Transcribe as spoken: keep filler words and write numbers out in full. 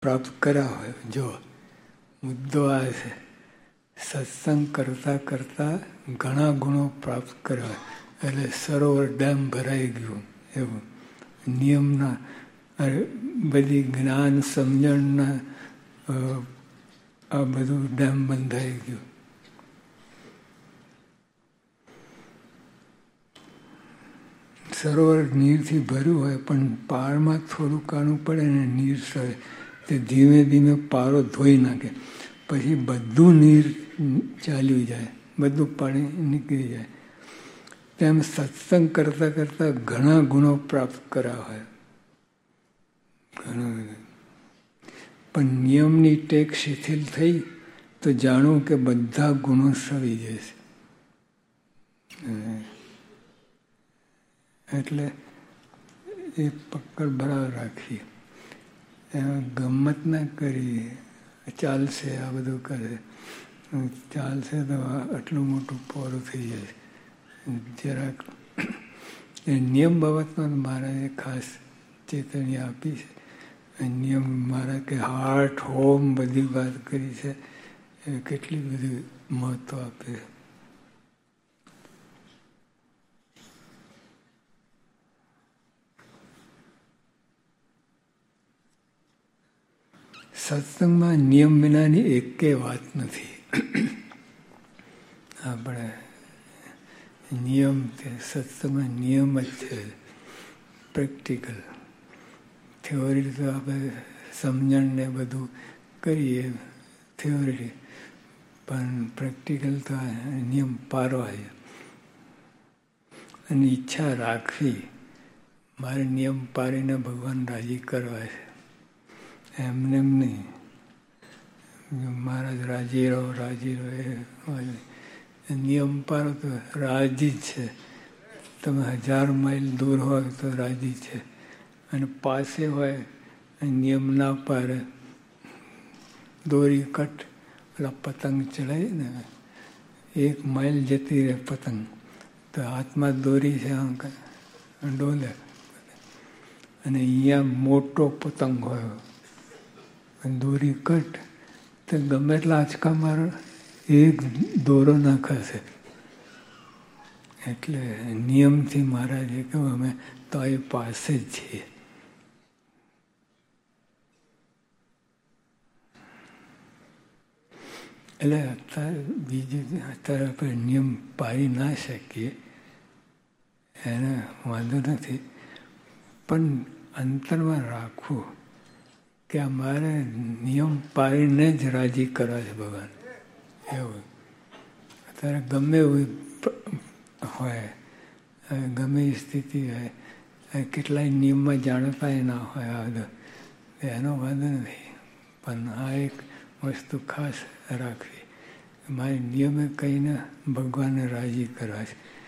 પ્રાપ્ત કર્યા હોય. જો મુદ્દો આ છે, સત્સંગ કરતા કરતા ઘણા ગુણો પ્રાપ્ત કર્યા એટલે સરોવર ડેમ ભરાઈ ગયું. એવું નિયમના બધી જ્ઞાન સમજણના આ બધું ડેમ બંધાઈ ગયું. સરોવર નીરથી ભર્યું હોય પણ પારમાં થોડું કાણું પડે ને નીર સરે તે ધીમે ધીમે પારો ધોઈ નાખે. પછી બધું નીર ચાલ્યું જાય, બધું પાણી નીકળી જાય. તેમ સત્સંગ કરતાં કરતાં ઘણા ગુણો પ્રાપ્ત કર્યા હોય. ઘણા પણ નિયમની ટેક શિથિલ થઈ તો જાણવું કે બધા ગુણો સવી જશે. એટલે એ પકડ બરાબર રાખી, એમાં ગમત ના કરી. ચાલશે આ બધું કરે, ચાલશે તો આટલું મોટું પોરું થઈ જાય. જરાક એ નિયમ બાબતમાં મહારાજે ખાસ ચેતવણી આપી છે. નિયમ મારા કે હાર્ટ હોમ બધી વાત કરી છે, એ કેટલી બધી મહત્વ આપે છે. સત્સંગમાં નિયમ વિનાની એકેય વાત નથી. આપણે નિયમ છે, સત્સંગમાં નિયમ જ છે. પ્રેક્ટિકલ થિયોરી તો આપણે સમજણને બધું કરીએ થિયોરી, પણ પ્રેક્ટિકલ તો નિયમ પારવા છે. અને ઈચ્છા રાખવી, મારે નિયમ પાડીને ભગવાન રાજી કરવા છે, એમને એમ નહીં. મહારાજ રાજી રહો રાજી રહો એ નિયમ પાડો તો રાજી જ છે. તમે હજાર માઇલ દૂર હોય તો રાજી છે, અને પાસે હોય નિયમ ના પાડે, દોરી કટ પેલા પતંગ ચડાવી ને એક માઇલ જતી રહે પતંગ, તો હાથમાં દોરી છે ડોલે, અને અહીંયા મોટો પતંગ હોય દોરી કટ તો ગમે એટલા આંચકા મારો એક દોરો ના ખસે. એટલે નિયમથી મહારાજે કહ્યું અમે તો એ પાસે જ છીએ. એટલે અત્યારે બીજું અત્યારે આપણે નિયમ પાડી ના શકીએ એને વાંધો નથી, પણ અંતરમાં રાખવું કે અમારે નિયમ પાડીને જ રાજી કરવા છે ભગવાન. એવું અત્યારે ગમે એવું હોય, ગમે એ સ્થિતિ હોય, કેટલાય નિયમમાં જાણતા ના હોય, આ બધો એનો વાંધો નથી. પણ આ એક વસ્તુ ખાસ રાખવી, મારે નિયમે કહીને ભગવાનને રાજી કરવા છે.